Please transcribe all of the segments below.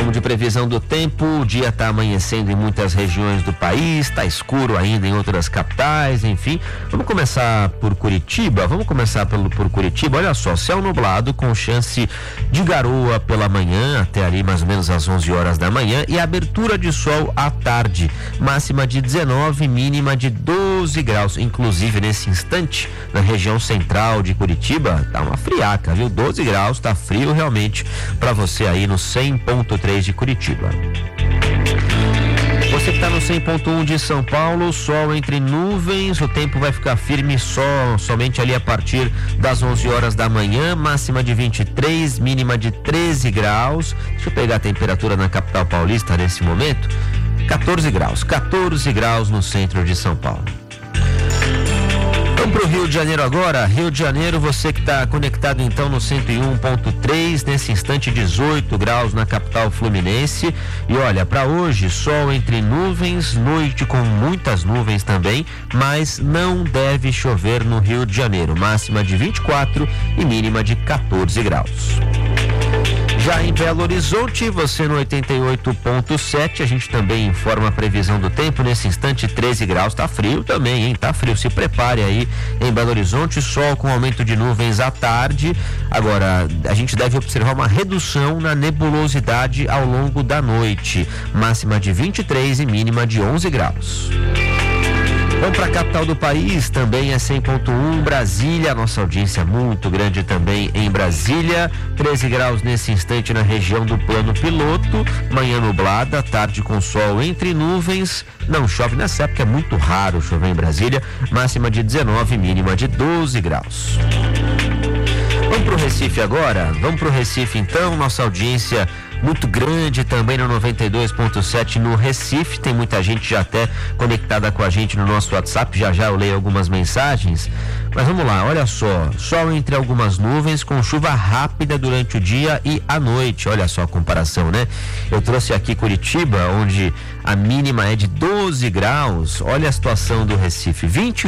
Vamos de previsão do tempo. O dia está amanhecendo em muitas regiões do país, está escuro ainda em outras capitais, enfim. Vamos começar por Curitiba. Por Curitiba. Olha só, céu nublado com chance de garoa pela manhã, até ali mais ou menos às 11 horas da manhã, e abertura de sol à tarde. Máxima de 19, mínima de 12 graus. Inclusive, nesse instante, na região central de Curitiba, tá uma friaca, viu? 12 graus, tá frio realmente para você aí no 100.3 de Curitiba. Você que está no 100.1 de São Paulo, sol entre nuvens, o tempo vai ficar firme somente ali a partir das 11 horas da manhã, máxima de 23, mínima de 13 graus. Deixa eu pegar a temperatura na capital paulista nesse momento. 14 graus no centro de São Paulo. Vamos para o Rio de Janeiro agora. Rio de Janeiro, você que está conectado então no 101.3, nesse instante 18 graus na capital fluminense. E olha, para hoje, sol entre nuvens, noite com muitas nuvens também, mas não deve chover no Rio de Janeiro. Máxima de 24 e mínima de 14 graus. Já em Belo Horizonte, você no 88.7, a gente também informa a previsão do tempo. Nesse instante, 13 graus, tá frio também, hein? Tá frio, se prepare aí em Belo Horizonte, sol com aumento de nuvens à tarde. Agora, a gente deve observar uma redução na nebulosidade ao longo da noite. Máxima de 23 e mínima de 11 graus. Vamos para a capital do país, também é 100.1, Brasília, nossa audiência muito grande também em Brasília, 13 graus nesse instante na região do Plano Piloto, manhã nublada, tarde com sol entre nuvens, não chove nessa época, é muito raro chover em Brasília, máxima de 19, mínima de 12 graus. Vamos para o Recife agora? Vamos para o Recife então, nossa audiência muito grande também no 92.7 no Recife, tem muita gente já até conectada com a gente no nosso WhatsApp, já eu leio algumas mensagens, mas vamos lá, olha só, sol entre algumas nuvens com chuva rápida durante o dia e à noite, olha só a comparação, né? Eu trouxe aqui Curitiba, onde a mínima é de 12 graus, olha a situação do Recife,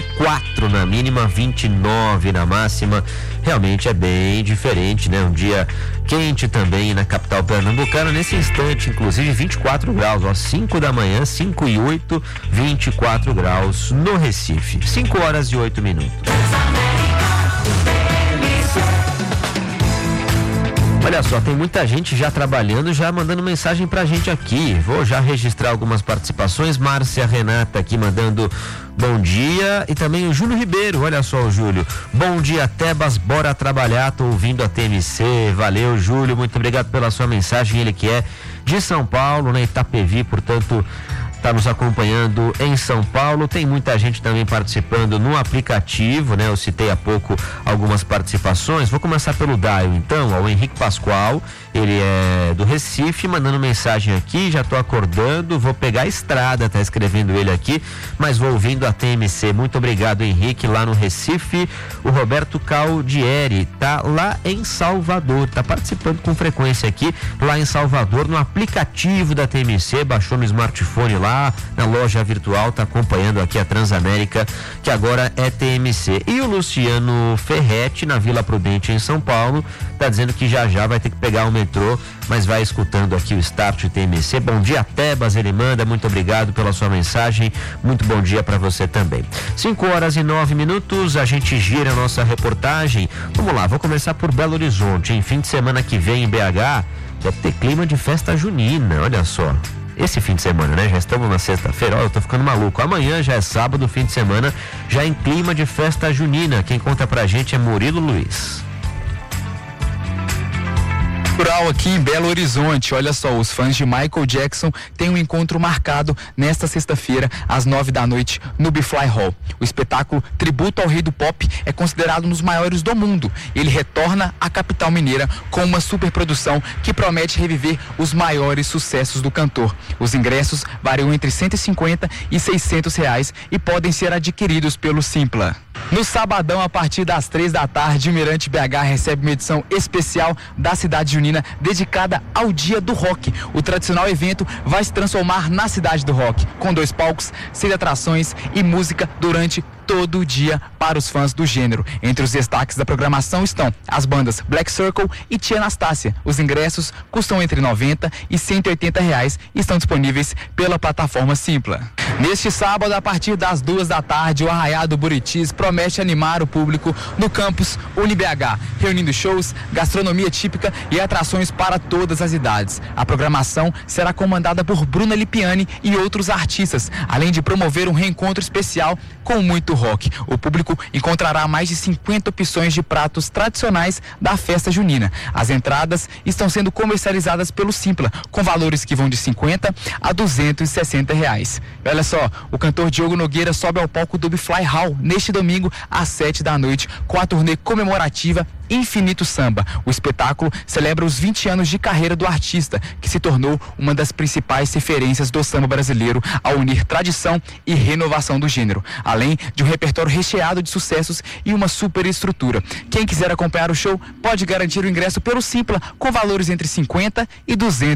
24 na mínima, 29 na máxima, realmente é bem diferente, né? Um dia quente também na capital pernambucana, nesse instante, inclusive 24 graus, ó, 5 da manhã, 5 e 8, 24 graus no Recife, 5 horas e 8 minutos. Olha só, tem muita gente já trabalhando, já mandando mensagem pra gente aqui. Vou já registrar algumas participações. Márcia Renata aqui mandando bom dia. E também o Júlio Ribeiro, olha só o Júlio. Bom dia, Tebas, bora trabalhar, tô ouvindo a TMC. Valeu, Júlio, muito obrigado pela sua mensagem. Ele que é de São Paulo, né, Itapevi, portanto, está nos acompanhando em São Paulo. Tem muita gente também participando no aplicativo, né? Eu citei há pouco algumas participações. Vou começar pelo Daio, então, o Henrique Pascoal, ele é do Recife, mandando mensagem aqui, já estou acordando, vou pegar a estrada, tá escrevendo ele aqui, mas vou ouvindo a TMC. Muito obrigado, Henrique, lá no Recife. O Roberto Caldieri tá lá em Salvador, tá participando com frequência aqui, lá em Salvador, no aplicativo da TMC, baixou no smartphone lá, na loja virtual, tá acompanhando aqui a Transamérica, que agora é TMC. E o Luciano Ferretti, na Vila Prudente, em São Paulo, tá dizendo que já vai ter que pegar o metrô, mas vai escutando aqui o Start TMC. Bom dia, Tebas, ele manda, muito obrigado pela sua mensagem, muito bom dia para você também. 5 horas e 9 minutos, a gente gira a nossa reportagem. Vamos lá, vou começar por Belo Horizonte. Em fim de semana que vem em BH, deve ter clima de festa junina, olha só. Esse fim de semana, né? Já estamos na sexta-feira, eu tô ficando maluco. Amanhã já é sábado, fim de semana, já em clima de festa junina. Quem conta pra gente é Murilo Luiz. Aqui em Belo Horizonte, olha só, os fãs de Michael Jackson têm um encontro marcado nesta sexta-feira às 9 da noite no B-Fly Hall. O espetáculo Tributo ao Rei do Pop é considerado um dos maiores do mundo. Ele retorna à capital mineira com uma superprodução que promete reviver os maiores sucessos do cantor. Os ingressos variam entre R$150 e R$600 e podem ser adquiridos pelo Simpla. No sabadão, a partir das 3 da tarde, o Mirante BH recebe uma edição especial da Cidade Junina dedicada ao Dia do Rock. O tradicional evento vai se transformar na Cidade do Rock, com 2 palcos, 6 atrações e música durante todo o dia para os fãs do gênero. Entre os destaques da programação estão as bandas Black Circle e Tia Anastácia. Os ingressos custam entre R$90 e R$180 e estão disponíveis pela plataforma Simpla. Neste sábado, a partir das 2 da tarde, o Arraiá do Buritis promete animar o público no campus UniBH, reunindo shows, gastronomia típica e atrações para todas as idades. A programação será comandada por Bruna Lipiani e outros artistas, além de promover um reencontro especial com muito rock. O público encontrará mais de 50 opções de pratos tradicionais da festa junina. As entradas estão sendo comercializadas pelo Simpla, com valores que vão de R$50 a R$260. Olha só, o cantor Diogo Nogueira sobe ao palco do Bifly Hall neste domingo às 7 da noite com a turnê comemorativa Infinito Samba. O espetáculo celebra os 20 anos de carreira do artista, que se tornou uma das principais referências do samba brasileiro ao unir tradição e renovação do gênero, além de um repertório recheado de sucessos e uma super estrutura. Quem quiser acompanhar o show pode garantir o ingresso pelo Simpla, com valores entre R$50 e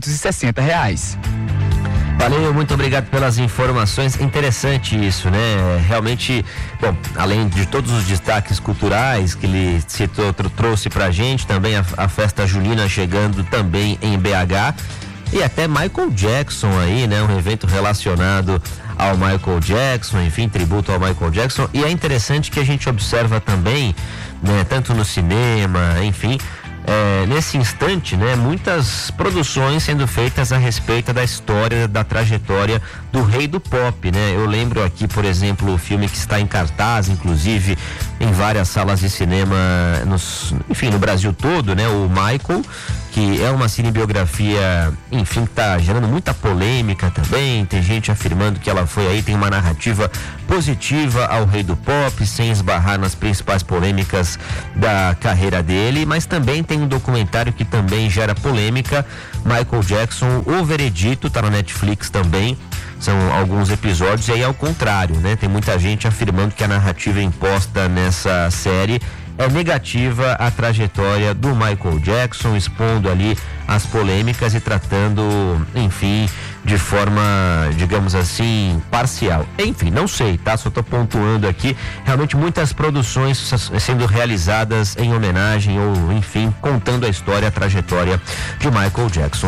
R$260. Valeu, muito obrigado pelas informações. Interessante isso, né? Realmente, bom, além de todos os destaques culturais que ele trouxe pra gente, também a festa junina chegando também em BH e até Michael Jackson aí, né? Um evento relacionado ao Michael Jackson, enfim, tributo ao Michael Jackson. E é interessante que a gente observa também, né? Tanto no cinema, enfim, nesse instante, né, muitas produções sendo feitas a respeito da história, da trajetória do rei do pop, né? Eu lembro aqui, por exemplo, o filme que está em cartaz, inclusive em várias salas de cinema, no Brasil todo, né? O Michael, que é uma cinebiografia, enfim, que está gerando muita polêmica também. Tem gente afirmando que ela tem uma narrativa positiva ao rei do pop, sem esbarrar nas principais polêmicas da carreira dele, mas também tem um documentário que também gera polêmica, Michael Jackson, O Veredito, tá na Netflix também. São alguns episódios, e aí ao contrário, né? Tem muita gente afirmando que a narrativa imposta nessa série é negativa à trajetória do Michael Jackson, expondo ali as polêmicas e tratando, enfim, de forma, digamos assim, parcial. Enfim, não sei, tá? Só tô pontuando aqui, realmente muitas produções sendo realizadas em homenagem ou, enfim, contando a história, a trajetória de Michael Jackson.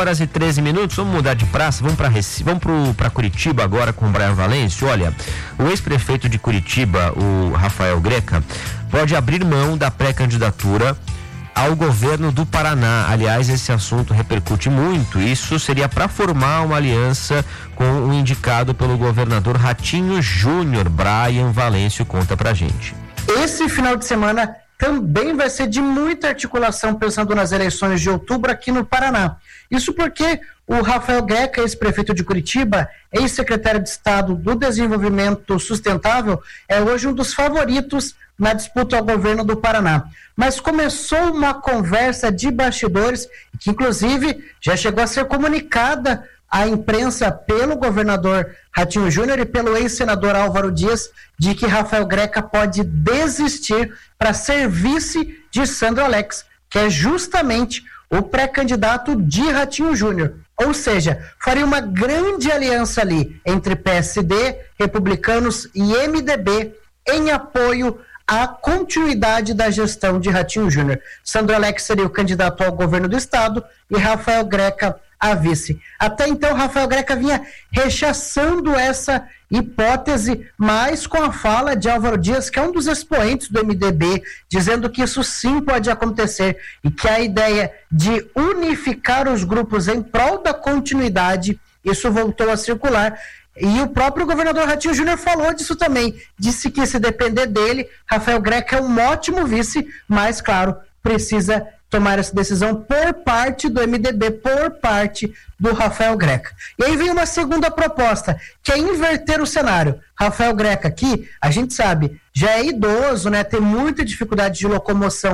5h13, vamos mudar de praça, vamos para Curitiba agora com o Brian Valêncio. Olha, o ex-prefeito de Curitiba, o Rafael Greca, pode abrir mão da pré-candidatura ao governo do Paraná. Aliás, esse assunto repercute muito. Isso seria para formar uma aliança com o indicado pelo governador Ratinho Júnior. Brian Valêncio conta pra gente. Esse final de semana também vai ser de muita articulação pensando nas eleições de outubro aqui no Paraná. Isso porque o Rafael Greca, ex-prefeito de Curitiba, ex-secretário de Estado do Desenvolvimento Sustentável, é hoje um dos favoritos na disputa ao governo do Paraná. Mas começou uma conversa de bastidores, que inclusive já chegou a ser comunicada à imprensa pelo governador Ratinho Júnior e pelo ex-senador Álvaro Dias, de que Rafael Greca pode desistir para ser vice de Sandro Alex, que é justamente o pré-candidato de Ratinho Júnior. Ou seja, faria uma grande aliança ali entre PSD, republicanos e MDB em apoio à continuidade da gestão de Ratinho Júnior. Sandro Alex seria o candidato ao governo do estado e Rafael Greca a vice. Até então, Rafael Greca vinha rechaçando essa hipótese, mas com a fala de Álvaro Dias, que é um dos expoentes do MDB, dizendo que isso sim pode acontecer e que a ideia de unificar os grupos em prol da continuidade, isso voltou a circular. E o próprio governador Ratinho Júnior falou disso também, disse que se depender dele, Rafael Greca é um ótimo vice, mas claro, precisa tomar essa decisão por parte do MDB, por parte do Rafael Greca. E aí vem uma segunda proposta, que é inverter o cenário. Rafael Greca aqui, a gente sabe, já é idoso, né, tem muita dificuldade de locomoção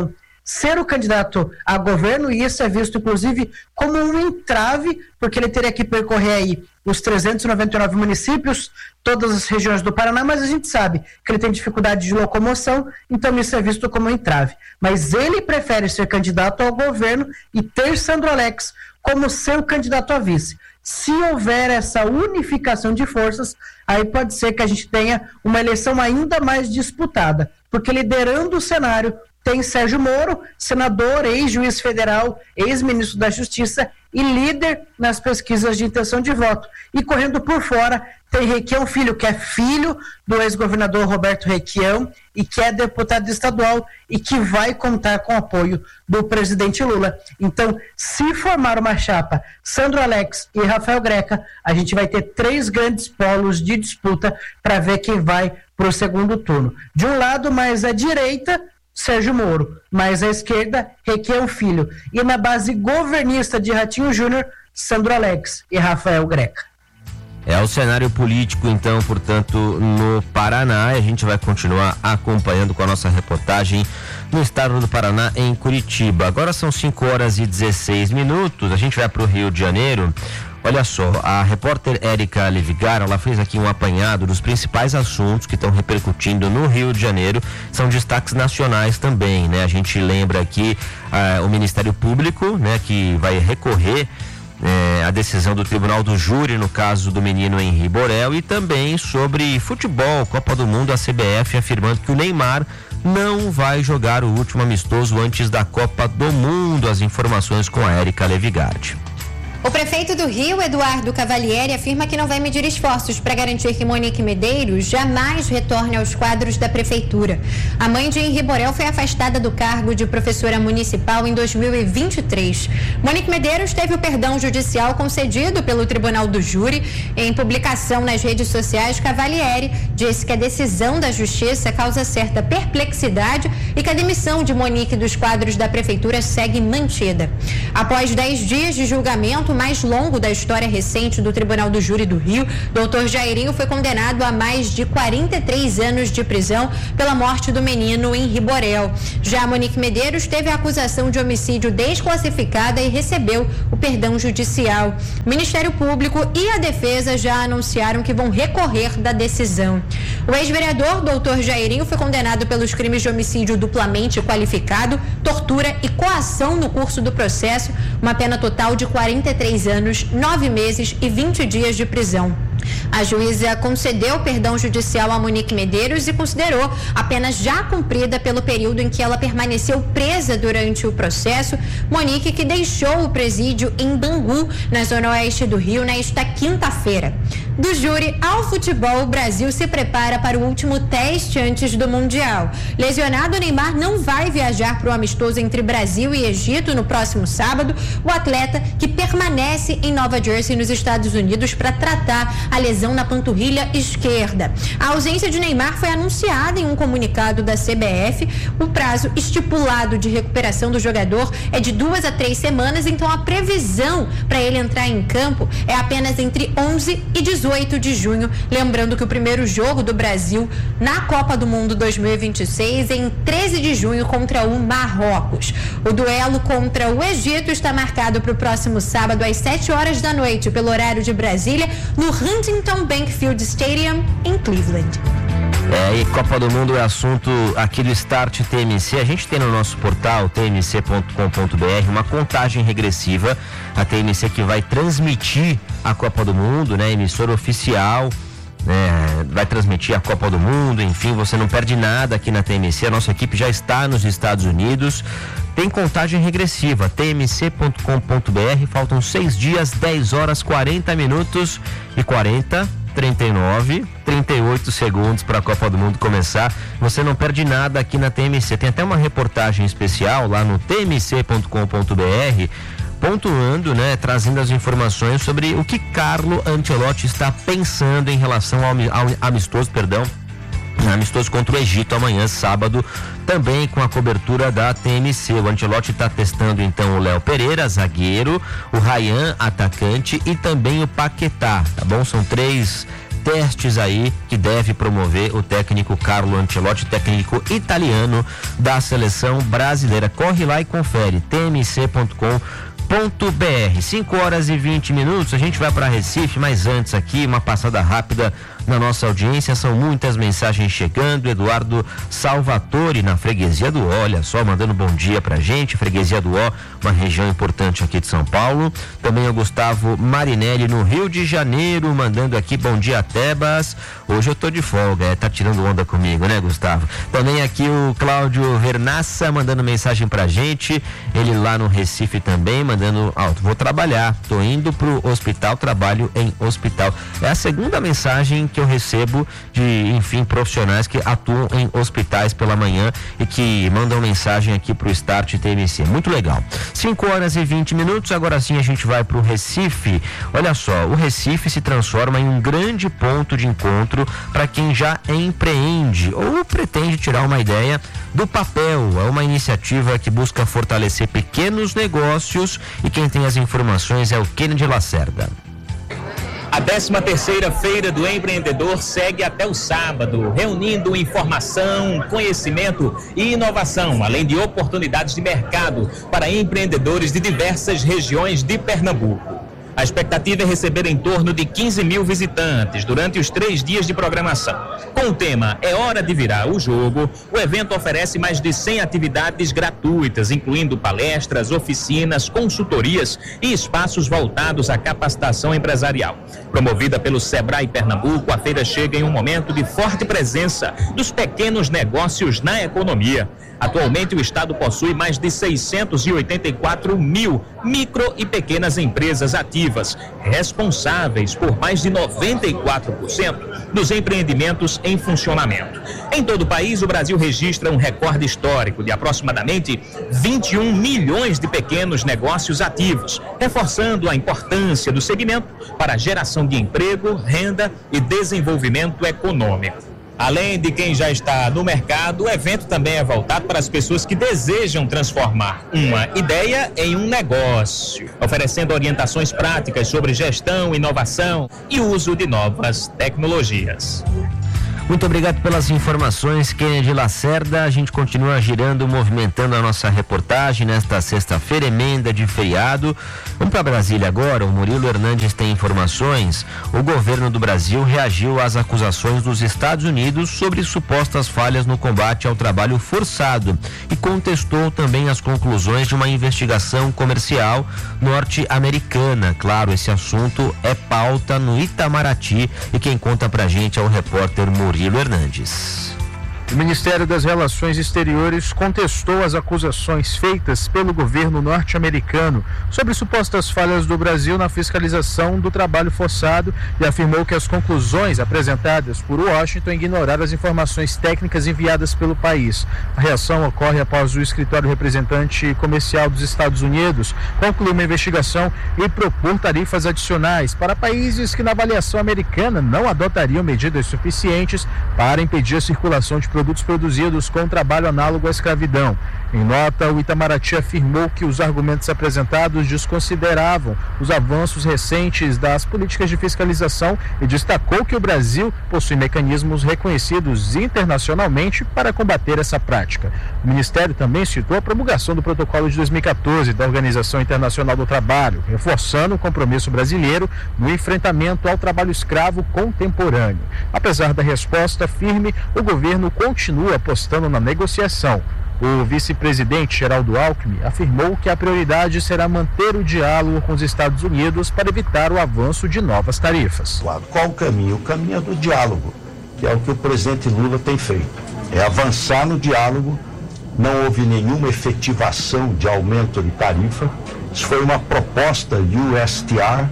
ser o candidato a governo, e isso é visto, inclusive, como um entrave, porque ele teria que percorrer aí os 399 municípios, todas as regiões do Paraná, mas a gente sabe que ele tem dificuldade de locomoção, então isso é visto como um entrave. Mas ele prefere ser candidato ao governo e ter Sandro Alex como seu candidato a vice. Se houver essa unificação de forças, aí pode ser que a gente tenha uma eleição ainda mais disputada, porque liderando o cenário tem Sérgio Moro, senador, ex-juiz federal, ex-ministro da Justiça e líder nas pesquisas de intenção de voto. E correndo por fora tem Requião Filho, que é filho do ex-governador Roberto Requião e que é deputado estadual e que vai contar com o apoio do presidente Lula. Então, se formar uma chapa Sandro Alex e Rafael Greca, a gente vai ter 3 grandes polos de disputa para ver quem vai para o segundo turno. De um lado, mais à direita, Sérgio Moro, mais à esquerda, Requião Filho. E na base governista de Ratinho Júnior, Sandro Alex e Rafael Greca. É o cenário político, então, portanto, no Paraná. E a gente vai continuar acompanhando com a nossa reportagem no estado do Paraná, em Curitiba. Agora são 5h16. A gente vai para o Rio de Janeiro. Olha só, a repórter Érica Levigar, ela fez aqui um apanhado dos principais assuntos que estão repercutindo no Rio de Janeiro. São destaques nacionais também, né? A gente lembra aqui o Ministério Público, né, que vai recorrer a decisão do Tribunal do Júri no caso do menino Henri Borel, e também sobre futebol, Copa do Mundo, a CBF afirmando que o Neymar não vai jogar o último amistoso antes da Copa do Mundo. As informações com a Érica Levigard. O prefeito do Rio, Eduardo Cavalieri, afirma que não vai medir esforços para garantir que Monique Medeiros jamais retorne aos quadros da prefeitura. A mãe de Henri Borel foi afastada do cargo de professora municipal em 2023. Monique Medeiros teve o perdão judicial concedido pelo Tribunal do Júri. Em publicação nas redes sociais, Cavalieri disse que a decisão da Justiça causa certa perplexidade e que a demissão de Monique dos quadros da prefeitura segue mantida. Após 10 dias de julgamento mais longo da história recente do Tribunal do Júri do Rio, Dr. Jairinho foi condenado a mais de 43 anos de prisão pela morte do menino Henri Borel. Já Monique Medeiros teve a acusação de homicídio desclassificada e recebeu o perdão judicial. O Ministério Público e a defesa já anunciaram que vão recorrer da decisão. O ex-vereador Dr. Jairinho foi condenado pelos crimes de homicídio duplamente qualificado, tortura e coação no curso do processo, uma pena total de 43 anos, 9 meses e 20 dias de prisão. A juíza concedeu perdão judicial a Monique Medeiros e considerou a pena já cumprida pelo período em que ela permaneceu presa durante o processo. Monique, que deixou o presídio em Bangu, na zona oeste do Rio, nesta quinta-feira. Do júri ao futebol, o Brasil se prepara para o último teste antes do Mundial. Lesionado, Neymar não vai viajar para o amistoso entre Brasil e Egito no próximo sábado. O atleta, que permanece em Nova Jersey, nos Estados Unidos, para tratar a lesão na panturrilha esquerda. A ausência de Neymar foi anunciada em um comunicado da CBF. O prazo estipulado de recuperação do jogador é de 2 a 3 semanas, então a previsão para ele entrar em campo é apenas entre 11 e 18 de junho. Lembrando que o primeiro jogo do Brasil na Copa do Mundo 2026 é em 13 de junho contra o Marrocos. O duelo contra o Egito está marcado para o próximo sábado às 7 horas da noite, pelo horário de Brasília, no Huntington Bank Field Stadium, em Cleveland. E Copa do Mundo é assunto aqui do Start TMC. A gente tem no nosso portal tmc.com.br uma contagem regressiva. A TMC que vai transmitir a Copa do Mundo, né? Emissora oficial, vai transmitir a Copa do Mundo. Enfim, você não perde nada aqui na TMC. A nossa equipe já está nos Estados Unidos. Tem contagem regressiva, tmc.com.br. Faltam 6 dias, 10 horas, 40 minutos e 39, 38 segundos para a Copa do Mundo começar. Você não perde nada aqui na TMC. Tem até uma reportagem especial lá no tmc.com.br, pontuando, né, trazendo as informações sobre o que Carlo Ancelotti está pensando em relação ao amistoso contra o Egito amanhã, sábado, também com a cobertura da TMC. O Ancelotti está testando então o Léo Pereira, zagueiro, o Ryan, atacante, e também o Paquetá, tá bom? São três testes aí que deve promover o técnico Carlo Ancelotti, técnico italiano da seleção brasileira. Corre lá e confere, tmc.com.br. 5h20, a gente vai para Recife, mas antes aqui uma passada rápida na nossa audiência, são muitas mensagens chegando. Eduardo Salvatore na Freguesia do Ó, olha só, mandando bom dia pra gente. Freguesia do Ó, uma região importante aqui de São Paulo. Também o Gustavo Marinelli no Rio de Janeiro, mandando aqui bom dia, Tebas. Hoje eu tô de folga, tá tirando onda comigo, né, Gustavo? Também aqui o Cláudio Vernassa mandando mensagem pra gente, ele lá no Recife também, mandando, vou trabalhar, tô indo pro hospital, trabalho em hospital. É a segunda mensagem que eu recebo de, enfim, profissionais que atuam em hospitais pela manhã e que mandam mensagem aqui pro Start TMC. Muito legal. 5h20, agora sim a gente vai pro Recife. Olha só, o Recife se transforma em um grande ponto de encontro para quem já empreende ou pretende tirar uma ideia do papel. É uma iniciativa que busca fortalecer pequenos negócios e quem tem as informações é o Kennedy Lacerda. A 13ª Feira do Empreendedor segue até o sábado, reunindo informação, conhecimento e inovação, além de oportunidades de mercado para empreendedores de diversas regiões de Pernambuco. A expectativa é receber em torno de 15 mil visitantes durante os 3 dias de programação. Com o tema É Hora de Virar o Jogo, o evento oferece mais de 100 atividades gratuitas, incluindo palestras, oficinas, consultorias e espaços voltados à capacitação empresarial. Promovida pelo Sebrae Pernambuco, a feira chega em um momento de forte presença dos pequenos negócios na economia. Atualmente, o Estado possui mais de 684 mil micro e pequenas empresas ativas, responsáveis por mais de 94% dos empreendimentos em funcionamento. Em todo o país, o Brasil registra um recorde histórico de aproximadamente 21 milhões de pequenos negócios ativos, reforçando a importância do segmento para a geração de emprego, renda e desenvolvimento econômico. Além de quem já está no mercado, o evento também é voltado para as pessoas que desejam transformar uma ideia em um negócio, oferecendo orientações práticas sobre gestão, inovação e uso de novas tecnologias. Muito obrigado pelas informações, Kennedy Lacerda. A gente continua girando, movimentando a nossa reportagem nesta sexta-feira, emenda de feriado. Vamos para Brasília agora. O Murilo Hernandes tem informações. O governo do Brasil reagiu às acusações dos Estados Unidos sobre supostas falhas no combate ao trabalho forçado e contestou também as conclusões de uma investigação comercial norte-americana. Claro, esse assunto é pauta no Itamaraty e quem conta pra gente é o repórter Murilo Hernandes. O Ministério das Relações Exteriores contestou as acusações feitas pelo governo norte-americano sobre supostas falhas do Brasil na fiscalização do trabalho forçado e afirmou que as conclusões apresentadas por Washington ignoraram as informações técnicas enviadas pelo país. A reação ocorre após o escritório representante comercial dos Estados Unidos concluir uma investigação e propor tarifas adicionais para países que, na avaliação americana, não adotariam medidas suficientes para impedir a circulação de produtos produzidos com trabalho análogo à escravidão. Em nota, o Itamaraty afirmou que os argumentos apresentados desconsideravam os avanços recentes das políticas de fiscalização e destacou que o Brasil possui mecanismos reconhecidos internacionalmente para combater essa prática. O Ministério também citou a promulgação do protocolo de 2014 da Organização Internacional do Trabalho, reforçando o compromisso brasileiro no enfrentamento ao trabalho escravo contemporâneo. Apesar da resposta firme, o governo continua apostando na negociação. O vice-presidente Geraldo Alckmin afirmou que a prioridade será manter o diálogo com os Estados Unidos para evitar o avanço de novas tarifas. Qual o caminho? O caminho é do diálogo, que é o que o presidente Lula tem feito. É avançar no diálogo, não houve nenhuma efetivação de aumento de tarifa. Isso foi uma proposta USTR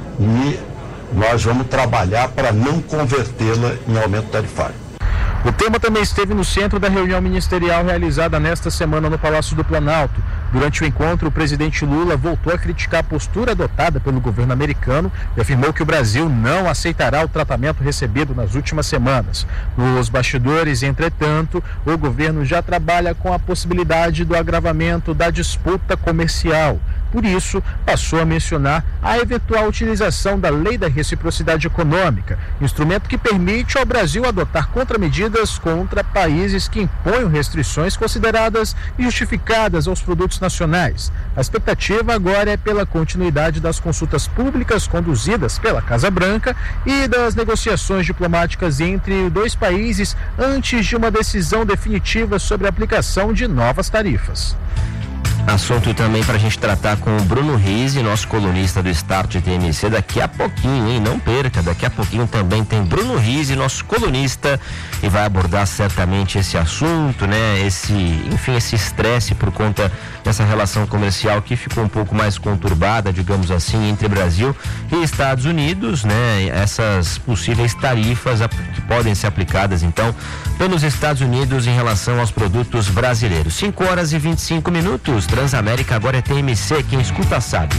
e nós vamos trabalhar para não convertê-la em aumento tarifário. O tema também esteve no centro da reunião ministerial realizada nesta semana no Palácio do Planalto. Durante o encontro, o presidente Lula voltou a criticar a postura adotada pelo governo americano e afirmou que o Brasil não aceitará o tratamento recebido nas últimas semanas. Nos bastidores, entretanto, o governo já trabalha com a possibilidade do agravamento da disputa comercial. Por isso, passou a mencionar a eventual utilização da Lei da Reciprocidade Econômica, instrumento que permite ao Brasil adotar contramedidas contra países que imponham restrições consideradas injustificadas aos produtos nacionais. A expectativa agora é pela continuidade das consultas públicas conduzidas pela Casa Branca e das negociações diplomáticas entre dois países antes de uma decisão definitiva sobre a aplicação de novas tarifas. Assunto também para a gente tratar com o Bruno Rizzi, nosso colunista do Start TMC, daqui a pouquinho, hein? Não perca, daqui a pouquinho também tem Bruno Rizzi, nosso colunista, e vai abordar certamente esse assunto, né? Esse estresse por conta dessa relação comercial que ficou um pouco mais conturbada, digamos assim, entre Brasil e Estados Unidos, né? Essas possíveis tarifas que podem ser aplicadas, então, pelos Estados Unidos em relação aos produtos brasileiros. 5h25. Transamérica agora é TMC, quem escuta sabe.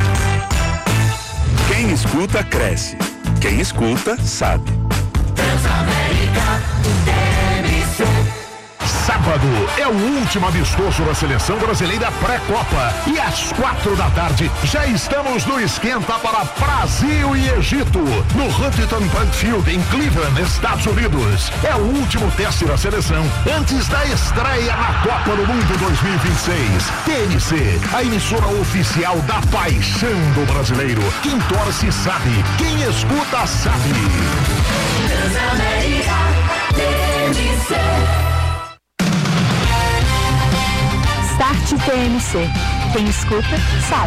Quem escuta cresce, quem escuta sabe. Transamérica TMC. Sábado é o último amistoso da seleção brasileira pré-copa e às 4h já estamos no esquenta para Brasil e Egito no Huntington Bank Field em Cleveland, Estados Unidos. É o último teste da seleção antes da estreia na Copa do Mundo 2026. TNC, a emissora oficial da paixão do brasileiro. Quem torce sabe, quem escuta sabe. Transamérica TNC. Start TMC. Quem escuta, sabe.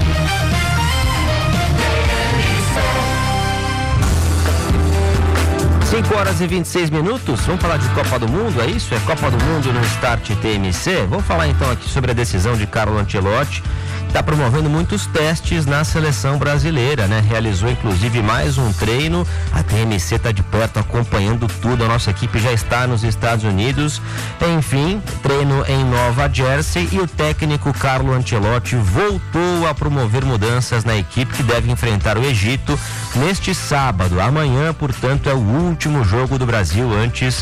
5h26. Vamos falar de Copa do Mundo, é isso? É Copa do Mundo no Start TMC? Vamos falar então aqui sobre a decisão de Carlo Ancelotti. Está promovendo muitos testes na seleção brasileira, né? Realizou inclusive mais um treino. A TMC está de perto acompanhando tudo. A nossa equipe já está nos Estados Unidos. Enfim, treino em Nova Jersey e o técnico Carlo Ancelotti voltou a promover mudanças na equipe que deve enfrentar o Egito neste sábado. Amanhã, portanto, é o último jogo do Brasil antes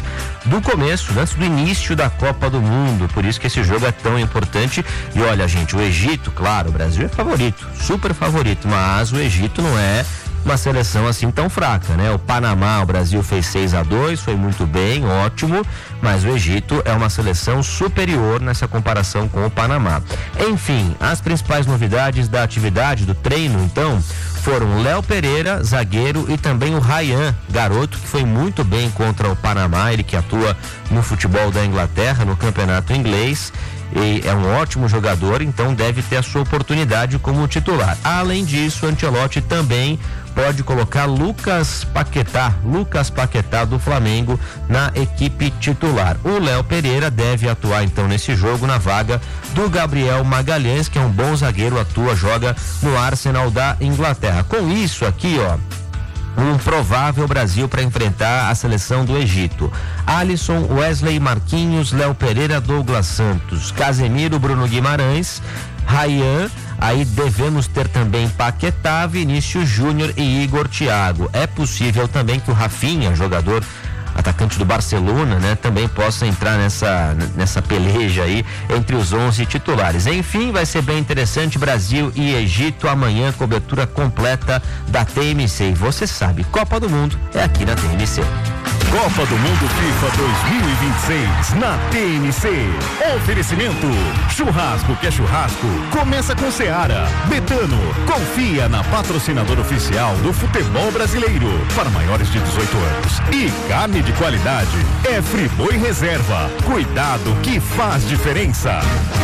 do início da Copa do Mundo. Por isso que esse jogo é tão importante. E olha, gente, o Egito, claro, o Brasil é favorito, super favorito, mas o Egito não é uma seleção assim tão fraca, né? O Panamá, o Brasil fez 6-2, foi muito bem, ótimo, mas o Egito é uma seleção superior nessa comparação com o Panamá. Enfim, as principais novidades da atividade do treino, então, foram Léo Pereira, zagueiro, e também o Ryan, garoto, que foi muito bem contra o Panamá, ele que atua no futebol da Inglaterra, no campeonato inglês, e é um ótimo jogador, então deve ter a sua oportunidade como titular. Além disso, Ancelotti também pode colocar Lucas Paquetá do Flamengo na equipe titular. O Léo Pereira deve atuar então nesse jogo na vaga do Gabriel Magalhães, que é um bom zagueiro, joga no Arsenal da Inglaterra. Com isso aqui, um provável Brasil para enfrentar a seleção do Egito: Alisson, Wesley, Marquinhos, Léo Pereira, Douglas Santos, Casemiro, Bruno Guimarães, Ryan. Aí devemos ter também Paquetá, Vinícius Júnior e Igor Thiago. É possível também que o Rafinha, jogador atacante do Barcelona, né, também possa entrar nessa peleja aí entre os 11 titulares. Enfim, vai ser bem interessante. Brasil e Egito amanhã, cobertura completa da TMC. E você sabe, Copa do Mundo é aqui na TMC. Copa do Mundo FIFA 2026 na TNC. Oferecimento: churrasco que é churrasco, começa com Seara. Betano, confia na patrocinadora oficial do futebol brasileiro para maiores de 18 anos. E carne de qualidade é Friboi Reserva. Cuidado que faz diferença.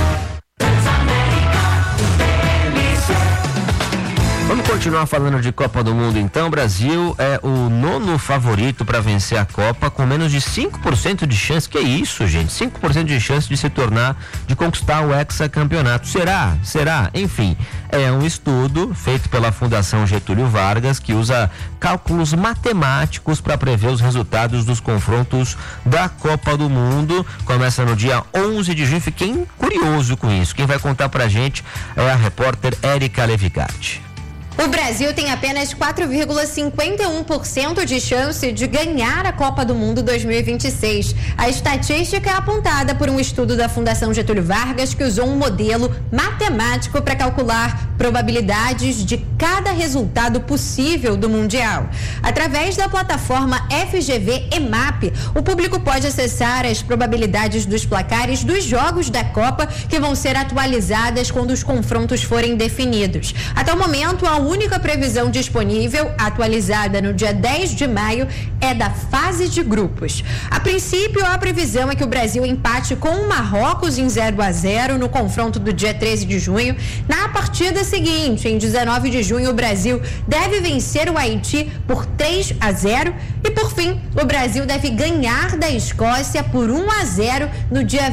Vamos continuar falando de Copa do Mundo então. O Brasil é o 9º favorito para vencer a Copa, com menos de 5% de chance. Que é isso, gente? 5% de chance de conquistar o hexacampeonato. Será? Enfim, é um estudo feito pela Fundação Getúlio Vargas, que usa cálculos matemáticos para prever os resultados dos confrontos da Copa do Mundo. Começa no dia 11 de junho. Fiquei curioso com isso. Quem vai contar pra gente é a repórter Érica Levigatti. O Brasil tem apenas 4,51% de chance de ganhar a Copa do Mundo 2026. A estatística é apontada por um estudo da Fundação Getúlio Vargas, que usou um modelo matemático para calcular probabilidades de cada resultado possível do Mundial. Através da plataforma FGV EMAP, o público pode acessar as probabilidades dos placares dos jogos da Copa, que vão ser atualizadas quando os confrontos forem definidos. Até o momento, a única previsão disponível, atualizada no dia 10 de maio, é da fase de grupos. A princípio, a previsão é que o Brasil empate com o Marrocos em 0-0 no confronto do dia 13 de junho. Na partida seguinte, em 19 de junho, o Brasil deve vencer o Haiti por 3-0 e, por fim, o Brasil deve ganhar da Escócia por 1-0 no dia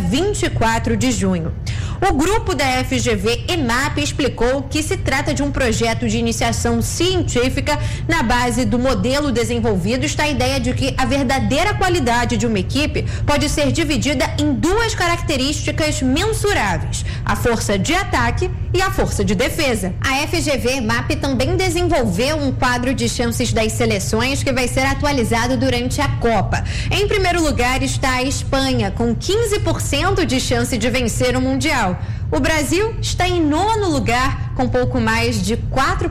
24 de junho. O grupo da FGV EMAP explicou que se trata de um projeto de iniciação científica. Na base do modelo desenvolvido está a ideia de que a verdadeira qualidade de uma equipe pode ser dividida em duas características mensuráveis: a força de ataque e a força de defesa. A FGV EMAP também desenvolveu um quadro de chances das seleções que vai ser atualizado durante a Copa. Em primeiro lugar está a Espanha, com 15% de chance de vencer o Mundial. O Brasil está em nono lugar, com pouco mais de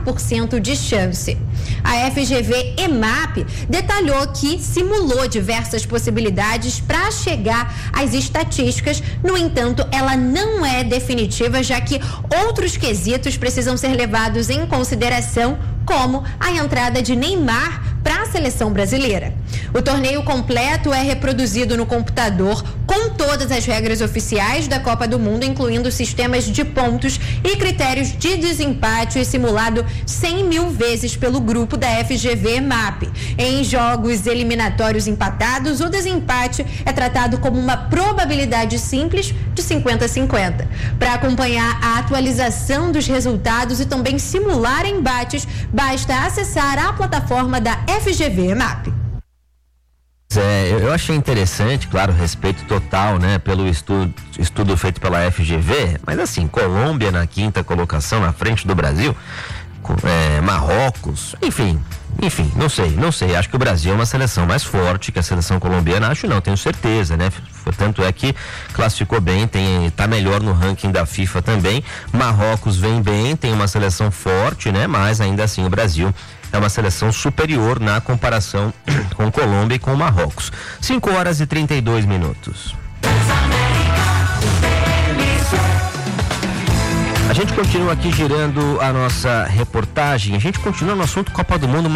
4% de chance. A FGV EMAP detalhou que simulou diversas possibilidades para chegar às estatísticas. No entanto, ela não é definitiva, já que outros quesitos precisam ser levados em consideração, como a entrada de Neymar para a seleção brasileira. O torneio completo é reproduzido no computador com todas as regras oficiais da Copa do Mundo, incluindo sistemas de pontos e critérios de desempate, simulado 100 mil vezes pelo grupo da FGV EMAP. Em jogos eliminatórios empatados, o desempate é tratado como uma probabilidade simples de 50-50. Para acompanhar a atualização dos resultados e também simular embates, basta acessar a plataforma da FGV EMAP. Eu achei interessante, claro, respeito total, né, pelo estudo feito pela FGV, mas assim, Colômbia na 5ª colocação, na frente do Brasil, Marrocos, enfim, não sei, acho que o Brasil é uma seleção mais forte que a seleção colombiana, tenho certeza, né, tanto é que classificou bem, tá melhor no ranking da FIFA também. Marrocos vem bem, tem uma seleção forte, né, mas ainda assim o Brasil é uma seleção superior na comparação com Colômbia e com Marrocos. 5h32. A gente continua aqui girando a nossa reportagem, a gente continua no assunto Copa do Mundo,